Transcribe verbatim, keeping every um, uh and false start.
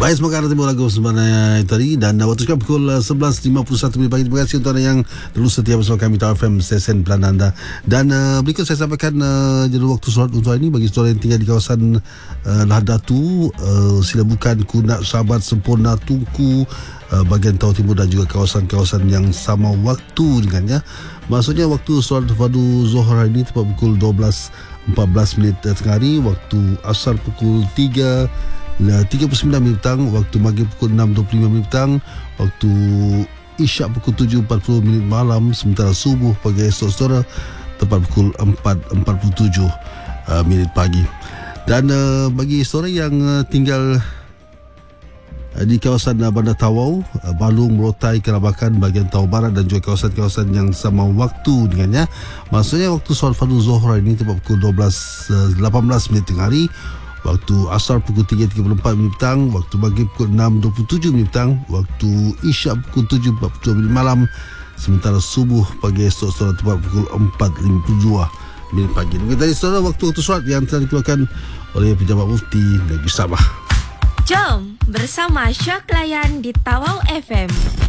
Baik, semoga anda terima lagu sebenarnya tadi. Dan uh, waktu sekarang pukul uh, sebelas lima puluh satu minit pagi. Terima kasih untuk anda yang dulu setia bersama kami Tau F M, stesen pilihan anda. Dan uh, berikut saya sampaikan uh, jadual waktu solat untuk hari ini. Bagi saudara yang tinggal di kawasan uh, Lahadatu, uh, sila bukan Kunak, Sahabat, Sempurna, Tungku, uh, bahagian Tau Timur dan juga kawasan-kawasan yang sama waktu dengannya. Maksudnya waktu solat fardu Zuhur hari ini tepat pukul dua belas empat belas minit tengah hari. Waktu asar pukul tiga tiga puluh sembilan minit petang, waktu maghrib pukul enam dua puluh lima minit petang, waktu isyak pukul tujuh empat puluh minit malam, sementara subuh pagi esok saudara tepat pukul empat empat puluh tujuh uh, minit pagi. Dan uh, bagi saudara yang uh, tinggal uh, di kawasan uh, Bandar Tawau, uh, Balung, Merotai, Kelabakan, bahagian Tawau Barat dan juga kawasan-kawasan yang sama waktu dengannya, maksudnya waktu solat fardu Zuhur ini tepat pukul dua belas lapan belas minit tengah hari, waktu asar pukul tiga tiga puluh empat minit petang, waktu maghrib pukul enam dua puluh tujuh minit petang, waktu isyak pukul tujuh empat puluh dua minit malam, sementara subuh pagi esok saudara tepat pukul empat lima puluh dua minit pagi. Demikian tadi saudara waktu-waktu solat yang telah dikeluarkan oleh Pejabat Mufti Negeri Sabah. Jom bersama Syok Layan di Tawau F M.